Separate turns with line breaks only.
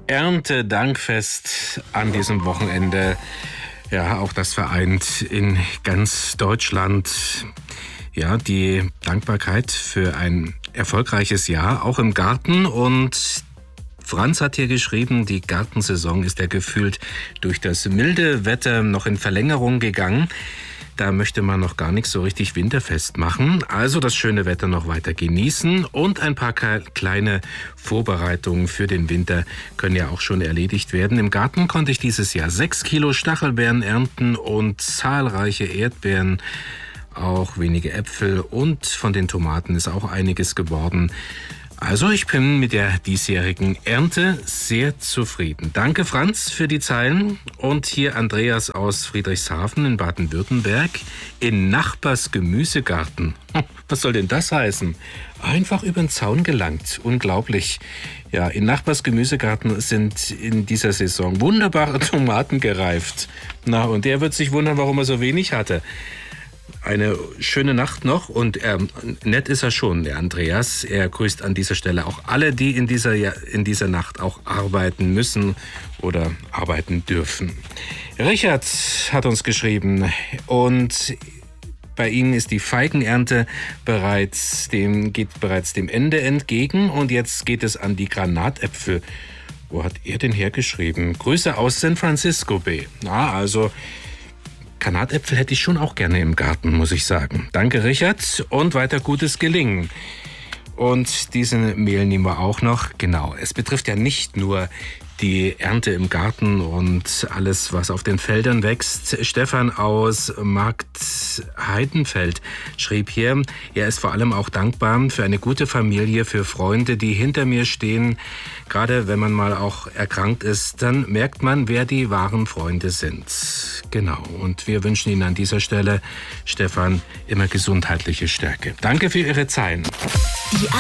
Erntedankfest an diesem Wochenende. Ja, auch das vereint in ganz Deutschland ja die Dankbarkeit für ein erfolgreiches Jahr, auch im Garten. Und Franz hat hier geschrieben, die Gartensaison ist ja gefühlt durch das milde Wetter noch in Verlängerung gegangen. Da möchte man noch gar nichts so richtig winterfest machen. Also das schöne Wetter noch weiter genießen und ein paar kleine Vorbereitungen für den Winter können ja auch schon erledigt werden. Im Garten konnte ich dieses Jahr 6 Kilo Stachelbeeren ernten und zahlreiche Erdbeeren, auch wenige Äpfel und von den Tomaten ist auch einiges geworden. Also ich bin mit der diesjährigen Ernte sehr zufrieden. Danke Franz für die Zeilen. Und hier Andreas aus Friedrichshafen in Baden-Württemberg in Nachbars Gemüsegarten. Was soll denn das heißen? Einfach über den Zaun gelangt. Unglaublich. Ja, in Nachbars Gemüsegarten sind in dieser Saison wunderbare Tomaten gereift. Na, und der wird sich wundern, warum er so wenig hatte. Eine schöne Nacht noch und nett ist er schon, der Andreas. Er grüßt an dieser Stelle auch alle, die in dieser Nacht auch arbeiten müssen oder arbeiten dürfen. Richard hat uns geschrieben und bei Ihnen ist die Feigenernte geht bereits dem Ende entgegen und jetzt geht es an die Granatäpfel. Wo hat er denn hergeschrieben? Grüße aus San Francisco Bay. Na, also Granatäpfel hätte ich schon auch gerne im Garten, muss ich sagen. Danke, Richard, und weiter gutes Gelingen. Und diesen Mail nehmen wir auch noch. Genau, es betrifft ja nicht nur die Ernte im Garten und alles, was auf den Feldern wächst. Stefan aus Markt Heidenfeld schrieb hier, er ist vor allem auch dankbar für eine gute Familie, für Freunde, die hinter mir stehen. Gerade wenn man mal auch erkrankt ist, dann merkt man, wer die wahren Freunde sind. Genau, und wir wünschen Ihnen an dieser Stelle, Stefan, immer gesundheitliche Stärke. Danke für Ihre Zeilen.